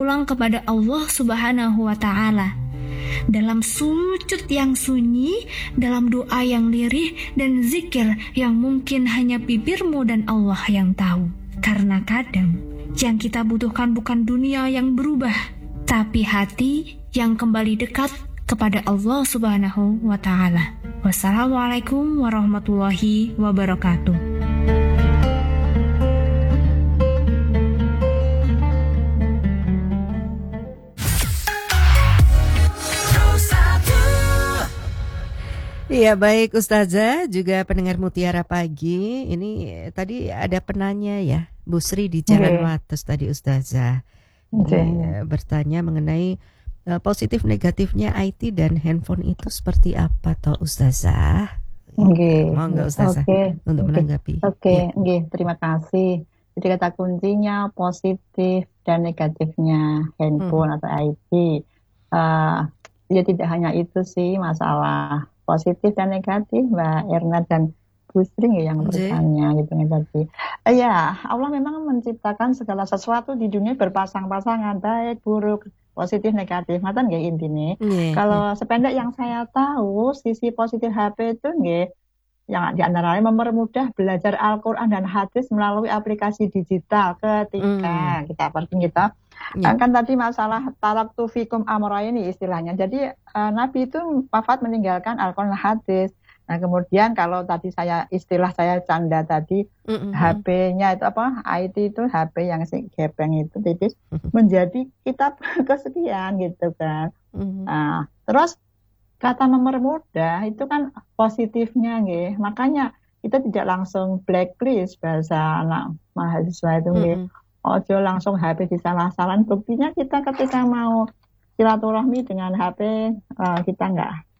pulang kepada Allah Subhanahu wa Ta'ala. Dalam sujud yang sunyi, dalam doa yang lirih, dan zikir yang mungkin hanya bibirmu dan Allah yang tahu. Karena kadang yang kita butuhkan bukan dunia yang berubah, tapi hati yang kembali dekat kepada Allah Subhanahu wa Ta'ala. Wassalamualaikum warahmatullahi wabarakatuh. Iya, baik Ustazah, juga pendengar Mutiara Pagi. Ini tadi ada penanya ya, Bu Sri di Jalan Wates tadi Ustazah. Bertanya mengenai positif negatifnya IT dan handphone itu seperti apa toh Ustazah? Monggo Ustazah untuk menanggapi. Terima kasih. Jadi kata kuncinya positif dan negatifnya handphone atau IT. Ya tidak hanya itu sih masalah positif dan negatif, Mbak Erna dan Bu Sri yang bertanya gitu tadi. Ya, Allah memang menciptakan segala sesuatu di dunia berpasang-pasangan, baik, buruk, positif, negatif. Ngoten nggih intine. Kalau sependek yang saya tahu, sisi positif HP itu nggih yang di antaranya mempermudah belajar Al-Qur'an dan hadis melalui aplikasi digital ketika kita kan tadi masalah taraktu fikum amrayni istilahnya. Jadi Nabi itu wafat meninggalkan Al-Qur'an dan hadis. Nah, kemudian kalau tadi istilah saya canda tadi HP-nya itu IT itu HP yang gepeng itu tipis menjadi kitab kesekian gitu kan. Nah, terus kata mempermudah itu kan positifnya nggih. Makanya kita tidak langsung blacklist bahasa anak mahasiswa itu nggih. Ojo langsung HP disalah-salahin. Buktinya kita ketika mau silaturahmi dengan HP kita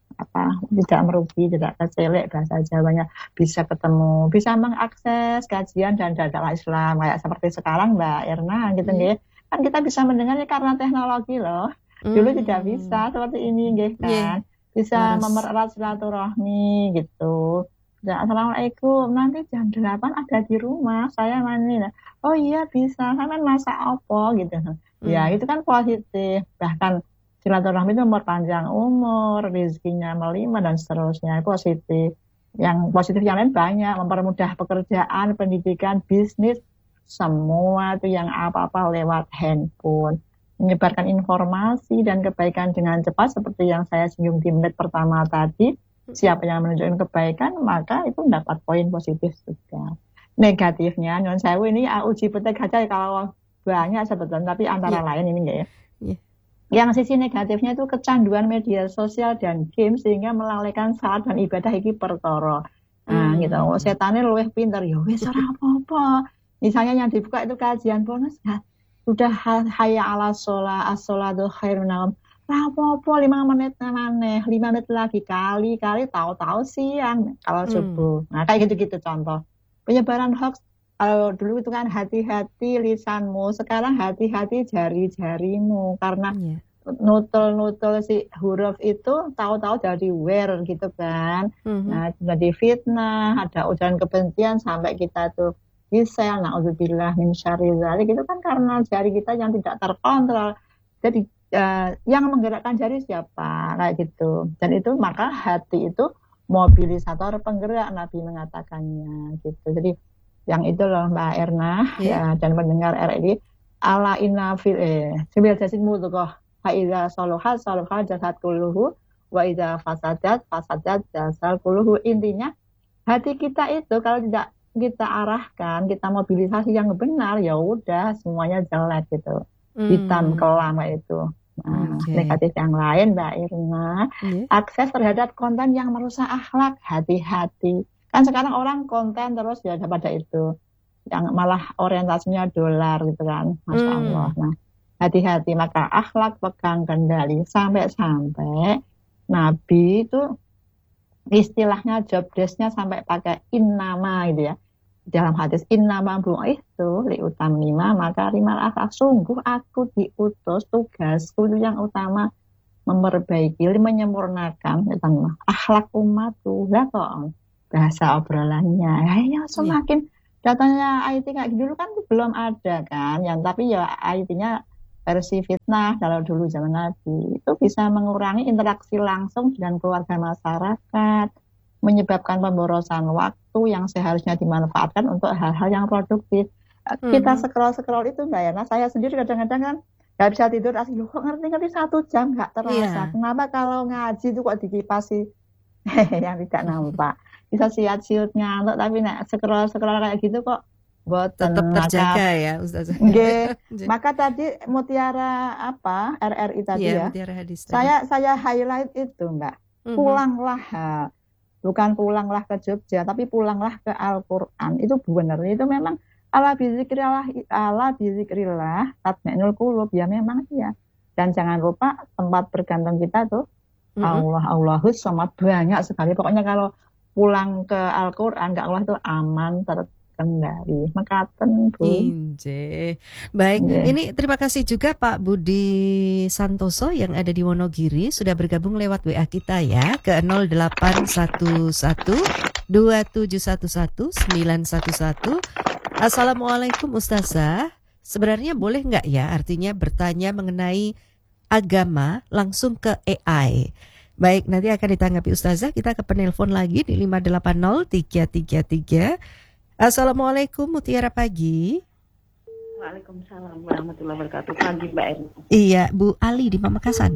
tidak merugi, tidak kecelek bahasa Jawanya, bisa ketemu, bisa mengakses kajian dan dakwah Islam kayak seperti sekarang Mbak Erna gitu nggih. Kan kita bisa mendengarnya karena teknologi loh. Dulu tidak bisa seperti ini nggih kan. Bisa mempererat silaturahmi gitu. Ya, Assalamualaikum, nanti jam 8 ada di rumah, saya mandi. Oh iya bisa, sampean masak apa gitu. Ya itu kan positif. Bahkan silaturahmi itu memperpanjang umur, rezekinya melimpah dan seterusnya, positif. Yang positif yang lain banyak, mempermudah pekerjaan, pendidikan, bisnis, semua itu yang apa-apa lewat handphone. Menyebarkan informasi dan kebaikan dengan cepat seperti yang saya singgung di menit pertama tadi. Siapa yang menunjukkan kebaikan maka itu mendapat poin positif juga. Negatifnya non sewu ini uji petik aja kalau banyak sebetulnya, tapi antara lain ini enggak ya. Yang sisi negatifnya itu kecanduan media sosial dan game sehingga melalaikan saat dan ibadah iki perkara. Nah, gitu. Setane luwih pinter ya wis ora apa-apa. Misalnya yang dibuka itu kajian bonus ya. Sudah hayya ala sholat, as-sholatu khairun minal apa-apa 5 menit maneh, 5 menit lagi kali tahu-tahu siang kalau subuh. Nah, kayak gitu-gitu contoh. Penyebaran hoax kalau dulu itu kan hati-hati lisanmu, sekarang hati-hati jari-jarimu karena nutul-nutul si huruf itu tahu-tahu jadi wear gitu kan. Nah, jadi fitnah, ada ujaran kebencian sampai kita tuh disel, na'udzubillah min syarri dzalik, itu kan karena jari kita yang tidak terkontrol. Jadi yang menggerakkan jari siapa kayak gitu, dan itu maka hati itu mobilisator penggerak, Nabi mengatakannya gitu. Jadi yang itu loh Mbak Erna ya, dan mendengar RRI ala inna fil sibil jasid mudghah fa iza salahat salahat jasad kulluhu wa iza fasadat jasad kulluhu. Intinya hati kita itu kalau tidak kita arahkan, kita mobilisasi yang benar, ya udah semuanya jelek gitu. Hitam kelam itu. Nah, negatif yang lain Mbak Irma, akses terhadap konten yang merusak akhlak, hati-hati. Kan sekarang orang konten terus ya pada itu, yang malah orientasinya dolar gitu kan, Masya Allah. Nah, hati-hati, maka akhlak pegang kendali. Sampai-sampai Nabi itu istilahnya job desk-nya sampai pakai innama gitu ya. Dalam hadis innama bu'itsu liutammima makarimal akhlak, sungguh aku diutus, tugasku itu yang utama memperbaiki, menyempurnakan akhlak umatku. Lah kok bahasa obrolannya ya semakin datanya IT kayak dulu kan belum ada kan, yang tapi ya IT-nya versi fitnah kalau dulu zaman Nabi. Itu bisa mengurangi interaksi langsung dengan keluarga masyarakat, menyebabkan pemborosan waktu yang seharusnya dimanfaatkan untuk hal-hal yang produktif. Kita scroll itu Mbak Yana, saya sendiri kadang-kadang kan nggak bisa tidur, asli kok ngerti-ngerti 1 jam nggak terasa. Kenapa kalau ngaji itu kok dikipasi yang tidak nampak. Bisa siat-siut ngantuk, tapi scroll kayak gitu kok boten. Tetap terjaga ya Ustazah. Maka tadi Mutiara RRI tadi ya. Mutiara hadis tadi. Saya highlight itu Mbak. Pulanglah, bukan pulanglah ke Jogja, tapi pulanglah ke Al-Qur'an. Itu benar. Itu memang ala bizikrillah tatmainul qulub, ya memang iya. Dan jangan lupa tempat bergantung kita tuh Allahus Samad, banyak sekali. Pokoknya kalau pulang ke Al-Qur'an, ke Allah itu aman, terkendali. Mekaten Bu. Baik, ini terima kasih juga Pak Budi Santoso yang ada di Wonogiri sudah bergabung lewat WA kita ya ke 08112711 Assalamualaikum Ustazah. Sebenarnya boleh nggak ya artinya bertanya mengenai agama langsung ke AI? Baik, nanti akan ditanggapi Ustazah. Kita ke penelpon lagi di 580-333. Assalamualaikum, Mutiara pagi. Waalaikumsalam warahmatullahi wabarakatuh. Pagi Mbak Erni. Iya, Bu Ali di Pamekasan.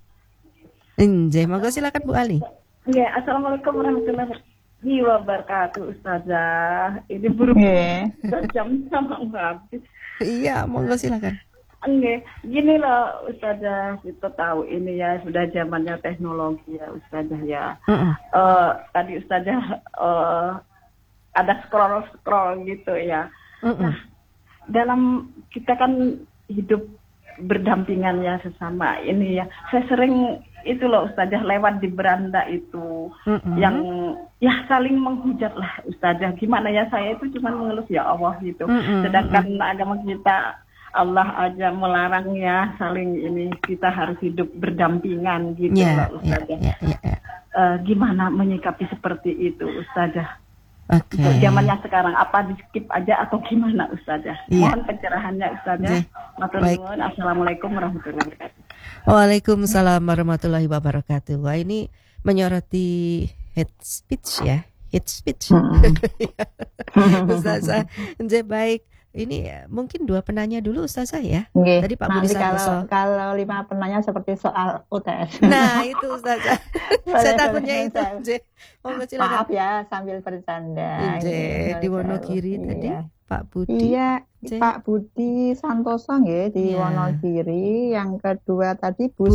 Monggo silakan Bu Ali. Iya, assalamualaikum warahmatullahi wabarakatuh Ustazah. Ini buru jam sama habis. Iya, monggo silakan. Gini loh Ustazah, kita tahu ini ya sudah zamannya teknologi ya Ustazah ya. Tadi Ustazah ada scroll gitu ya. Nah, dalam kita kan hidup berdampingan ya sesama ini ya. Saya sering itu loh Ustazah lewat di beranda itu yang ya saling menghujat lah Ustazah. Gimana ya, saya itu cuma mengelus ya Allah gitu. Sedangkan agama kita Allah aja melarang ya saling ini, kita harus hidup berdampingan gitu loh Ustazah. Gimana menyikapi seperti itu Ustazah? Untuk zamannya sekarang, apa di skip aja atau gimana Ustazah? Mohon pencerahannya Ustazah. Assalamualaikum warahmatullahi wabarakatuh. Waalaikumsalam warahmatullahi wabarakatuh. Wah, ini menyoroti hate speech ya. Hate speech. Ustazah. Baik. Ini mungkin 2 penanya dulu Ustazah ya. Tadi Pak Budi Santoso. Kalau 5 penanya seperti soal UTS. Nah itu Ustazah. Saya takutnya itu. Maaf ya sambil bercanda. Di Wonogiri tadi Pak Budi. Iya, Pak Budi Santoso di Wonogiri. Yang kedua tadi Bu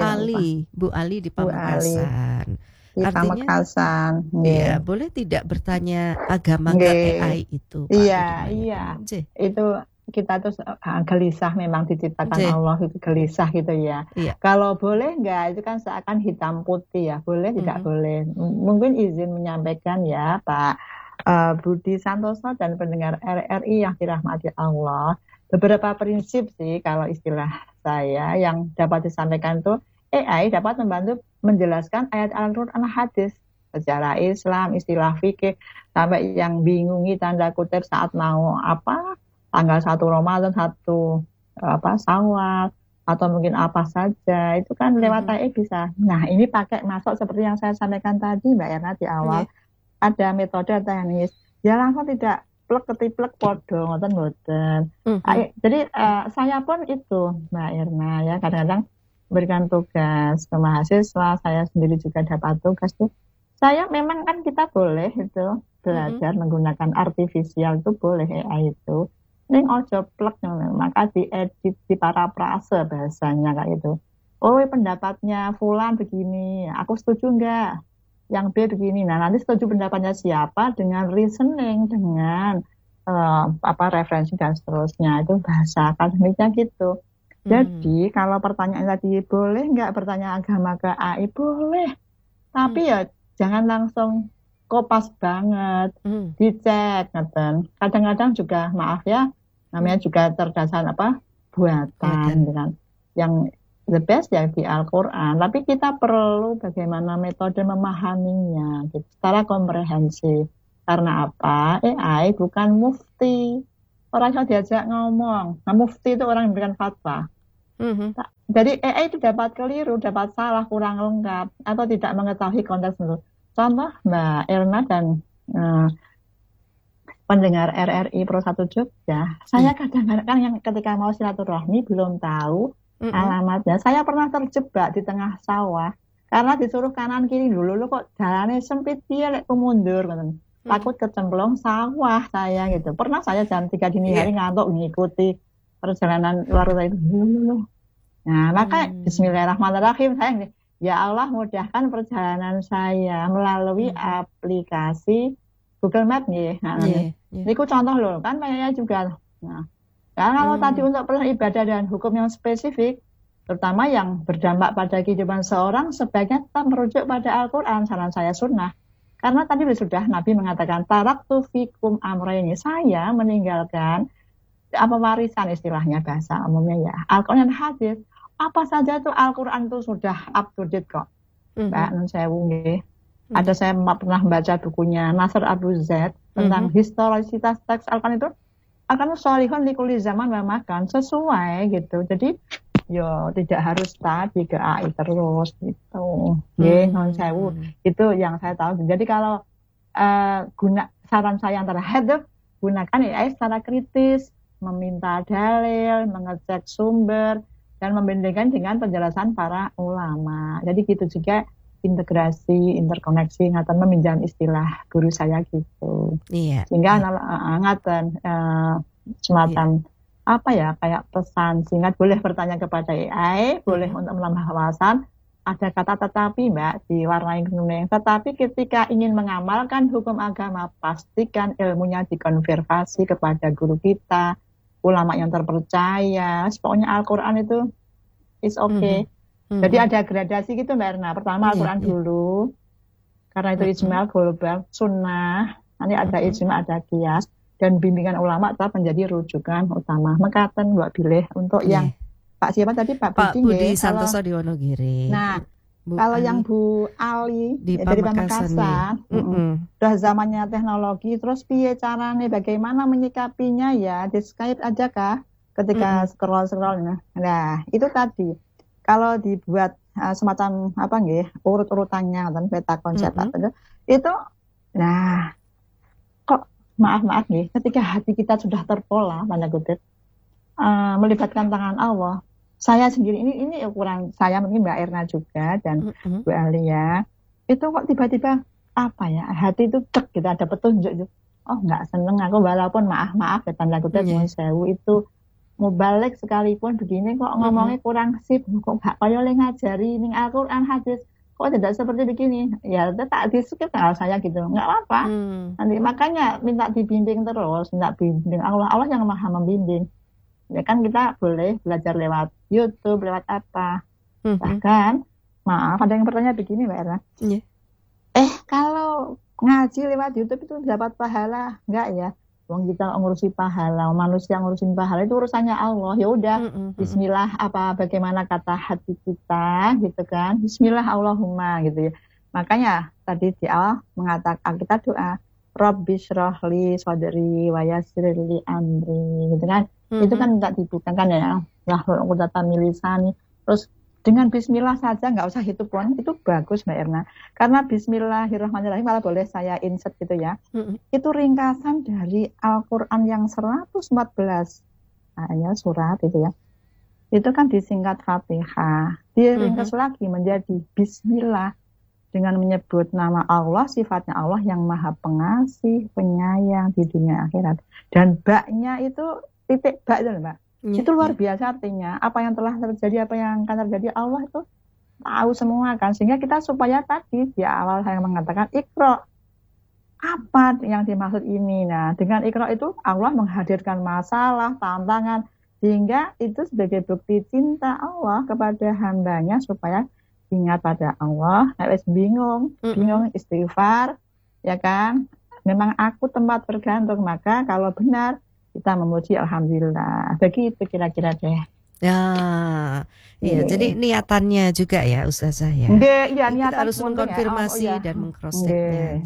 Ali di Pamekasan. Pamekasan. Iya, boleh tidak bertanya agama ke AI itu? Iya. Itu kita tuh gelisah, memang diciptakan Allah itu gelisah gitu ya. Kalau boleh nggak, itu kan seakan hitam putih ya. Boleh tidak boleh. Mungkin izin menyampaikan ya Pak Budi Santoso dan pendengar RRI yang dirahmati Allah. Beberapa prinsip sih kalau istilah saya yang dapat disampaikan tuh, AI dapat membantu menjelaskan ayat Al-Quran hadis secara Islam, istilah fikih, sampai yang bingungi tanda kutip saat mau tanggal 1 Ramadan, 1 Syawal, atau mungkin apa saja, itu kan lewat AI bisa. Nah, ini pakai masuk seperti yang saya sampaikan tadi Mbak Erna di awal, ada metode teknis, ya langsung tidak plek-ketiplek podo, ngoten-ngoten. Jadi saya pun itu Mbak Erna ya, kadang-kadang berikan tugas ke mahasiswa, saya sendiri juga dapat tugas tuh. Saya memang kan kita boleh itu belajar menggunakan artifisial itu boleh AI itu. Ini ojo plek, maka diedit, diparafrase bahasanya kayak itu. Oh pendapatnya Fulan begini, aku setuju enggak? Yang B begini. Nah nanti setuju pendapatnya siapa dengan reasoning, dengan referensi dan seterusnya, itu bahasa akademiknya gitu. Jadi kalau pertanyaan tadi boleh nggak bertanya agama ke AI, boleh, tapi ya jangan langsung kopas banget, dicek, kadang-kadang juga maaf ya, namanya juga cerdasaan buatan, kan? Yang the best ya di Al-Quran, tapi kita perlu bagaimana metode memahaminya gitu, secara komprehensif. Karena apa? AI bukan mufti, orang yang diajak ngomong. Nah, mufti itu orang yang memberikan fatwa. Jadi AI itu dapat keliru, dapat salah, kurang lengkap, atau tidak mengetahui konteks itu. Contoh Mbak Erna dan pendengar RRI Pro 1 Jogja, saya kadang-kadang yang ketika mau silaturahmi belum tahu alamatnya. Saya pernah terjebak di tengah sawah karena disuruh kanan kiri dulu, lo kok jalannya sempit dia lek mundur, takut kecemplung sawah saya gitu. Pernah saya jam 3 dini hari ngantuk mengikuti perjalanan luar kota itu. Nah, maka Bismillahirrahmanirrahim, saya ya Allah mudahkan perjalanan saya melalui aplikasi Google Map nih. Nah, ini contoh loh, kan kayaknya juga. Nah, kalau tadi untuk ibadah dan hukum yang spesifik, terutama yang berdampak pada kehidupan seorang, sebaiknya tetap merujuk pada Al-Quran, saran saya sunnah. Karena tadi sudah Nabi mengatakan, taraktu fikum amrayni, saya meninggalkan warisan istilahnya bahasa umumnya ya, Al-Quran dan hadis. Apa saja tuh Al-Quran itu sudah up to date kok. Mbak Nun Sewu nggih. Ada saya pernah membaca bukunya Nasr Abu Zaid tentang historisitas teks Al-Quran itu. Al-Quran sholihun likuli zaman wa makan, sesuai gitu. Jadi yo tidak harus tadi ke AI terus gitu. Nggih, Nun Sewu. Itu yang saya tahu. Jadi kalau saran saya antara hadap, gunakan AI secara kritis, meminta dalil, mengecek sumber, dan membandingkan dengan penjelasan para ulama. Jadi gitu juga integrasi, interkoneksi, ngaten meminjam istilah guru saya gitu. Iya. Sehingga ngaten semacam kayak pesan singkat, boleh bertanya kepada AI, boleh untuk menambah wawasan. Ada kata tetapi Mbak diwarnai kuning. Tetapi ketika ingin mengamalkan hukum agama, pastikan ilmunya dikonfirmasi kepada guru kita, ulama yang terpercaya. Pokoknya Al-Quran itu is okay. Jadi ada gradasi gitu Mbak Erna. Pertama Al-Quran dulu, karena itu ijma global, sunnah, nanti ada ijma, ada qiyas, dan bimbingan ulama tetap menjadi rujukan utama. Mekaten buat pilih untuk yang Pak siapa tadi, Pak Budi Santoso di Wonogiri. Nah, kalau yang Bu Ali dari Pamekasan, udah zamannya teknologi, terus piye caranya, bagaimana menyikapinya ya, di Skype aja kah ketika scroll. Nah, itu tadi. Kalau dibuat semacam urut-urutannya dan peta konsep itu, nah, kok maaf nih, ketika hati kita sudah terpola, tanda kutip, melibatkan tangan Allah. Saya sendiri ini ukuran saya, mungkin Mbak Erna juga dan Bu Alia, itu kok tiba-tiba hati itu cek gitu, ada petunjuk. Oh nggak seneng aku, walaupun maaf ya tanda kutip sewu itu mau balik sekalipun begini kok ngomongnya kurang sip, kok gak kaya oleh ngajari ning Al-Quran hadis kok tidak seperti begini, ya tak di skip kalau saya gitu, nggak apa-apa. Nanti makanya minta dibimbing terus, minta bimbing Allah yang maha membimbing. Ya kan kita boleh belajar lewat YouTube, lewat apa. Bahkan, maaf, ada yang bertanya begini Mbak Erna. Kalau ngaji lewat YouTube itu dapat pahala? Enggak ya. Wong kita ngurusi pahala, manusia ngurusin pahala itu urusannya Allah. Ya udah, bismillah bagaimana kata hati kita gitu kan. Bismillah Allahumma gitu ya. Makanya tadi di awal mengatakan kita doa Rabbi syrahli sadri wa yassirli amri gitu kan. Itu kan enggak dibutuhkan ya. Lah aku data milisani. Terus dengan bismillah saja enggak usah hitung pun, itu bagus Mbak Erna. Karena bismillahirrahmanirrahim, malah boleh saya insert gitu ya. Itu ringkasan dari Al-Qur'an yang 114 surat itu ya. Itu kan disingkat Fatihah. Diringkas lagi menjadi bismillah dengan menyebut nama Allah, sifatnya Allah yang maha pengasih, penyayang di dunia akhirat. Dan baknya itu titik bak itu Mbak. Itu luar biasa artinya. Apa yang telah terjadi, apa yang akan terjadi, Allah itu tahu semua kan. Sehingga kita supaya tadi di awal saya mengatakan Iqra. Apa yang dimaksud ini? Nah, dengan Iqra itu Allah menghadirkan masalah, tantangan. Sehingga itu sebagai bukti cinta Allah kepada hambanya supaya ingat pada Allah. Harus bingung istighfar. Ya kan? Memang aku tempat bergantung. Maka kalau benar kita memuji alhamdulillah. Begitu kira-kira deh. Ya, iya. Jadi niatannya juga ya Ustazah ya. Iya, niatan harus mengkonfirmasi dan mengcross-checknya.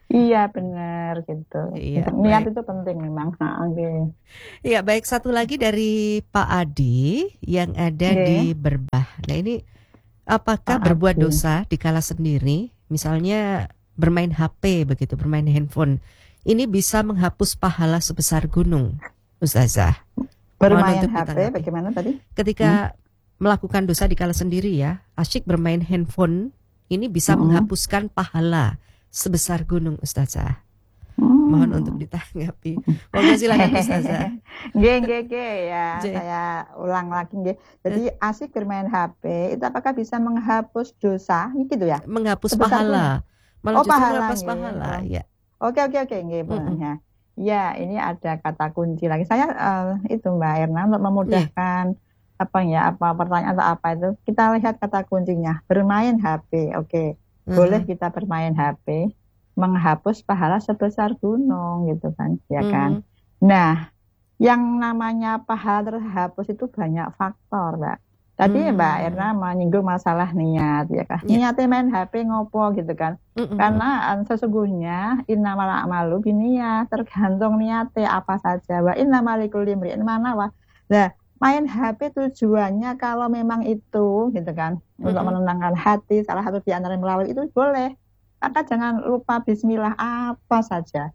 Iya benar gitu. Iya, Niat baik. itu penting memang. Oke. Iya, baik, satu lagi dari Pak Adi yang ada di Berbah. Nah, ini apakah Pak berbuat Adi. dosa dikala sendiri, misalnya bermain HP begitu, bermain handphone, ini bisa menghapus pahala sebesar gunung, Ustazah? Bermain Mohon untuk HP ditanggapi. bagaimana tadi? Ketika melakukan dosa dikala sendiri ya, asyik bermain handphone, ini bisa menghapuskan pahala sebesar gunung, Ustazah. Mohon untuk ditanggapi. Monggo silakan Ustazah. Nggih ya, J. saya ulang lagi nggih. Jadi asik bermain HP itu apakah bisa menghapus dosa gitu ya? Menghapus Sebesar pahala. Malah justru pahala menghapus nggih. pahala, ya. Oke nggih ya. Ya, ini ada kata kunci lagi. Saya itu Mbak Erna untuk memudahkan apa pertanyaan atau apa itu, kita lihat kata kuncinya bermain HP. Oke. Boleh kita bermain HP, menghapus pahala sebesar gunung gitu kan, ya kan. Nah, yang namanya pahala terhapus itu banyak faktor, Mbak. Tadi Mbak Erna menyinggung masalah niat, ya kan. Niatnya main HP ngopo gitu kan. Karena sesungguhnya innamal a'malu binniyat, tergantung niatnya apa saja. Wa innamal likulli imri'in ma nawa. Nah, main HP tujuannya kalau memang itu gitu kan, untuk menenangkan hati, salah satu di antara melalui itu boleh. Maka jangan lupa bismillah apa saja.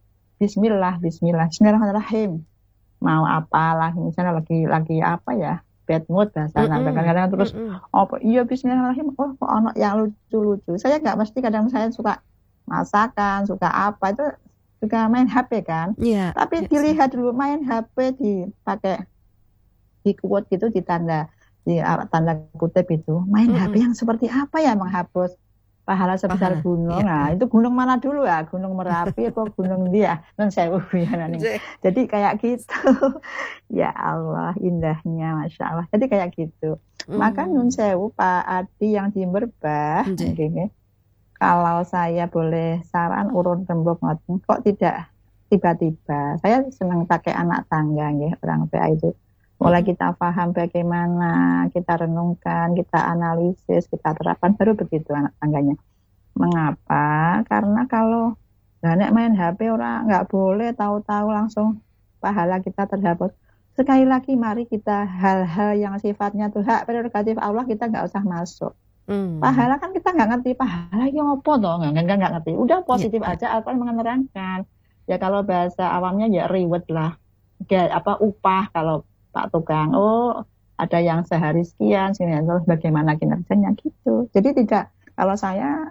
Bismillahirrahmanirrahim. Mau apalah, misalnya lagi apa ya, bad mood bahasanya. Kadang-kadang terus bismillahirrahmanirrahim. Oh, kok ono yang lucu-lucu. Saya nggak mesti, kadang saya suka masakan, suka apa itu juga main HP kan. Tapi dilihat dulu main HP dipakai di quote gitu, di tanda kutip itu, main HP yang seperti apa ya menghapus pahala sebesar gunung. Nah, itu gunung mana dulu ya? Gunung Merapi atau gunung dia? Non sewu ya. Jadi kayak gitu. Ya Allah, indahnya, Masya Allah. Jadi kayak gitu. Maka nun sewu Pak Adi yang di Berbah, kalau saya boleh saran urun rembuk ngoten, kok tidak tiba-tiba. Saya senang pakai anak tangga nggih, orang PA itu. Mulai kita paham bagaimana, kita renungkan, kita analisis, kita terapkan, baru begitu anak tangganya. Mengapa? Karena kalau nek main HP orang nggak boleh tahu-tahu langsung pahala kita terhapus. Sekali lagi mari kita hal-hal yang sifatnya tuh hak prerogatif Allah kita nggak usah masuk. Pahala kan kita nggak ngerti pahala yang apa toh, nggak ngerti. Udah positif aja, Al-Quran menerangkan. Ya kalau bahasa awamnya ya reward lah, upah kalau Pak Tukang, ada yang sehari sekian, terus bagaimana kinerjanya gitu. Jadi tidak, kalau saya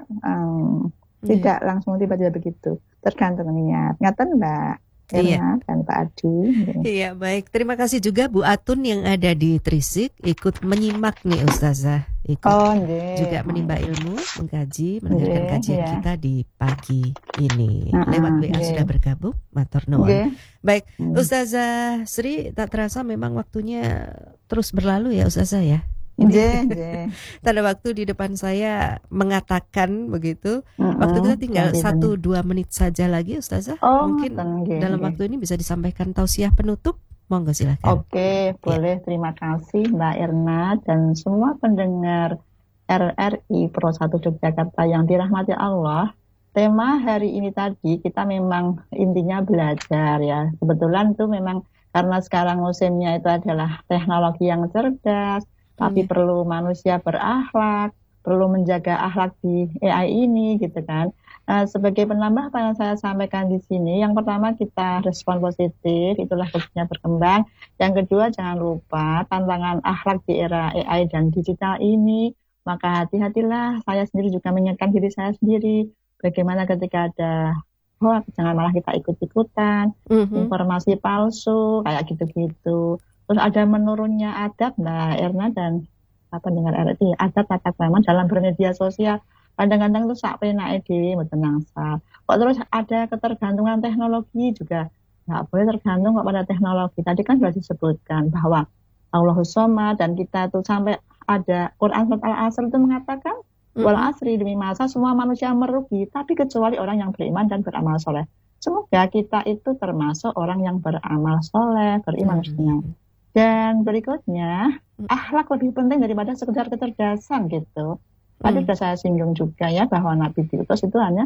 tidak langsung tiba-tiba begitu, tergantung niat. Ngaten Mbak Erna dan Pak Adi. Iya, baik. Terima kasih juga Bu Atun yang ada di Trisik, ikut menyimak nih Ustazah, ikut juga menimba ilmu, mengkaji, mendengarkan kajian kita di pagi ini. Lewat WA sudah bergabung, matur nuwun. Baik, Ustazah Sri, tak terasa memang waktunya terus berlalu ya Ustazah ya. Tanda waktu di depan saya mengatakan begitu. Waktu kita tinggal 1-2 menit saja lagi Ustazah. Mungkin dalam waktu ini bisa disampaikan tausiah penutup. Monggo silakan. Oke, boleh. Terima kasih Mbak Erna dan semua pendengar RRI Pro 1 Yogyakarta yang dirahmati Allah. Tema hari ini tadi kita memang intinya belajar ya. Kebetulan tuh memang karena sekarang musimnya itu adalah teknologi yang cerdas, tapi perlu manusia berakhlak, perlu menjaga akhlak di AI ini gitu kan. Sebagai penambah apa yang saya sampaikan di sini, yang pertama kita respon positif, itulah buktinya berkembang. Yang kedua jangan lupa tantangan akhlak di era AI dan digital ini, maka hati-hatilah, saya sendiri juga mengingatkan diri saya sendiri, bagaimana ketika ada hoax, jangan malah kita ikut-ikutan, informasi palsu, kayak gitu-gitu. Terus ada menurunnya adab Mbak Erna dan pendengar RRI, adab tata krama dalam bermedia sosial. Kadang-kadang itu sak penake dhewe mboten nangsal. Kok terus ada ketergantungan teknologi juga nggak boleh tergantung kepada teknologi. Tadi kan sudah disebutkan bahwa Allahus Shomad dan kita tuh sampai ada Quran surat Al-Asr itu mengatakan wal asri, demi masa semua manusia merugi, tapi kecuali orang yang beriman dan beramal soleh. Semoga kita itu termasuk orang yang beramal soleh, beriman maksudnya. Dan berikutnya, akhlak lebih penting daripada sekedar kecerdasan gitu. Tadi sudah saya singgung juga ya, bahwa Nabi diutus itu hanya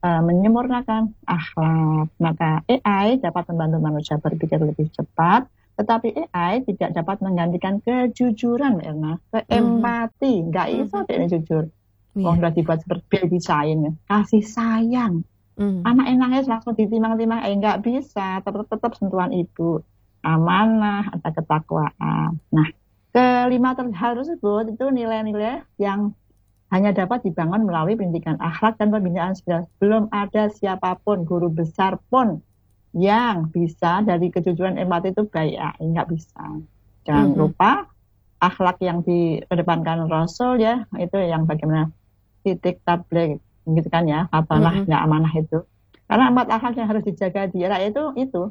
menyempurnakan akhlak. Maka AI dapat membantu manusia berpikir lebih cepat, tetapi AI tidak dapat menggantikan kejujuran, Mbak Irma, empati. Nggak bisa dia jujur. Wong udah dibuat seperti desain, kasih sayang. Anak nangis langsung ditimang-timang, nggak bisa. Tetap sentuhan ibu, amanah, ada ketakwaan. Nah, kelima hal tersebut itu nilai-nilai yang hanya dapat dibangun melalui pendidikan akhlak dan pembinaan sosial. Belum ada siapapun, guru besar pun yang bisa dari kejujuran empati itu baik, nggak bisa. Jangan lupa akhlak yang dikedepankan Rasul ya, itu yang bagaimana titik tabligh gitu kan ya, amanah nggak amanah itu. Karena 4 akhlak yang harus dijaga di era itu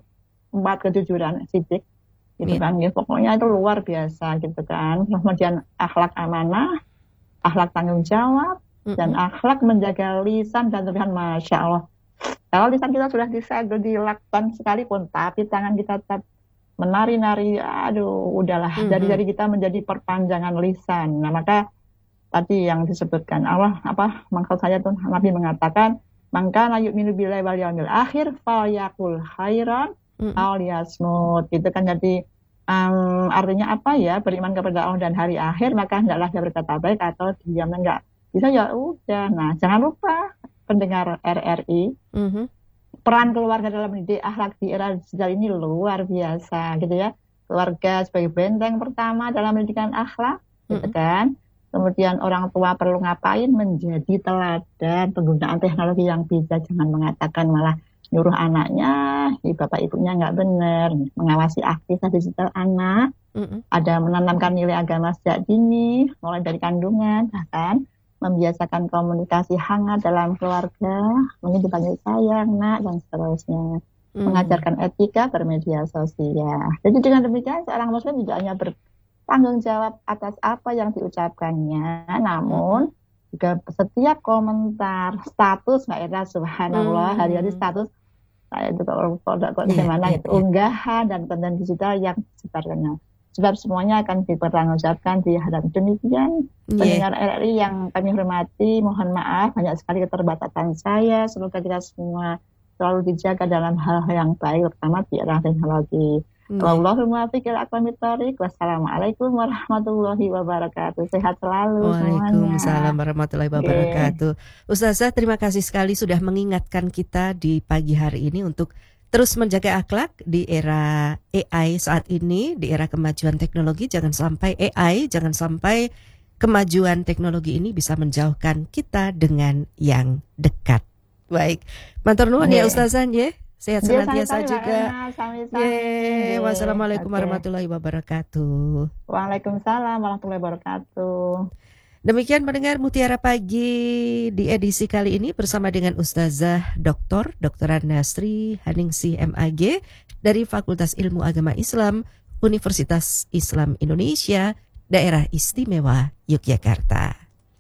4 kejujuran, sidik gitu kan ya. Pokoknya itu luar biasa gitu kan. Kemudian akhlak amanah, akhlak tanggung jawab, dan akhlak menjaga lisan dan tulisan. Masya Allah, kalau lisan kita sudah disegel, dilakban sekalipun, tapi tangan kita tetap menari-nari, aduh udahlah, dari kita menjadi perpanjangan lisan. Nah, maka tadi yang disebutkan Allah maksud saya tuh Nabi mengatakan, maka yu'minu billahi wal yaumil akhir falyaqul khairan aw liyasmut. Itu kan jadi artinya apa ya? Beriman kepada Allah dan hari akhir, maka hendaklah dia berkata baik atau diam. Enggak bisa ya udah. Nah, jangan lupa pendengar RRI, peran keluarga dalam mendidik akhlak di era digital ini luar biasa gitu ya. Keluarga sebagai benteng pertama dalam pendidikan akhlak, gitu kan. Kemudian orang tua perlu ngapain? Menjadi teladan penggunaan teknologi yang bijak. Jangan mengatakan malah nyuruh anaknya, bapak ibunya nggak benar. Mengawasi aktivitas digital anak, ada menanamkan nilai agama sejak dini, mulai dari kandungan, bahkan membiasakan komunikasi hangat dalam keluarga, mungkin dipanggil sayang, nak, dan seterusnya. Mengajarkan etika bermedia sosial. Jadi dengan demikian seorang muslim juga hanya bertanggung jawab atas apa yang diucapkannya, namun juga setiap komentar, status, Mbak Ira, subhanallah, hari-hari status, itu kok gimana itu, unggahan dan konten digital yang disebarkannya. Sebab semuanya akan dipertanggungjawabkan di hadapan. Demikian pendengar RRI yang kami hormati, mohon maaf banyak sekali keterbatasan saya. Semoga kita semua selalu dijaga dalam hal-hal yang baik, terutama di era teknologi. Wallahumma muwaffiq ila aqwamit thoriq. Wassalamualaikum warahmatullahi wabarakatuh. Sehat selalu semuanya. Waalaikumsalam warahmatullahi wabarakatuh. Ustazah, terima kasih sekali sudah mengingatkan kita di pagi hari ini untuk terus menjaga akhlak di era AI saat ini, di era kemajuan teknologi. Jangan sampai AI, jangan sampai kemajuan teknologi ini bisa menjauhkan kita dengan yang dekat. Baik, matur nuwun ya Ustazah ya. Sehat senantiasa juga. Wassalamualaikum warahmatullahi wabarakatuh. Waalaikumsalam warahmatullahi wabarakatuh. Demikian mendengar Mutiara Pagi di edisi kali ini bersama dengan Ustazah Dr. Nasri Haningsih MAG dari Fakultas Ilmu Agama Islam Universitas Islam Indonesia, Daerah Istimewa Yogyakarta.